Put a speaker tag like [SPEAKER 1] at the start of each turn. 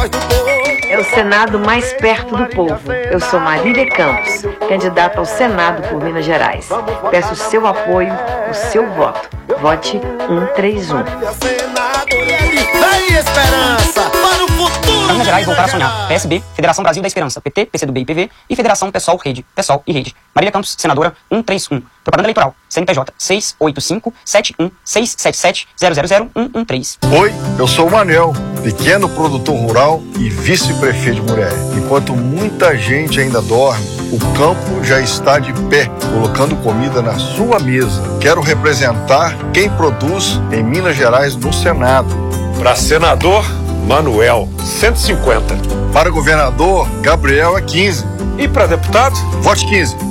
[SPEAKER 1] É o Senado mais perto do povo. Eu sou Marília Campos, candidata ao Senado por Minas Gerais. Peço o seu apoio, o seu voto. Vote 131.
[SPEAKER 2] Esperança para o futuro.
[SPEAKER 3] Minas Gerais voltar a sonhar. PSB, Federação Brasil da Esperança, PT, PCdoB e PV e Federação PSOL, Rede, PSOL e Rede. Marília Campos, senadora 131. Propaganda eleitoral. CNPJ 685-71-677-000-113.
[SPEAKER 4] Oi, eu sou o Manel, pequeno produtor rural e vice-prefeito de Muré. Enquanto muita gente ainda dorme, o campo já está de pé, colocando comida na sua mesa. Quero representar quem produz em Minas Gerais no Senado.
[SPEAKER 5] Para senador, Manuel, 150.
[SPEAKER 4] Para governador, Gabriel é 15.
[SPEAKER 5] E para deputado?
[SPEAKER 4] Vote 15.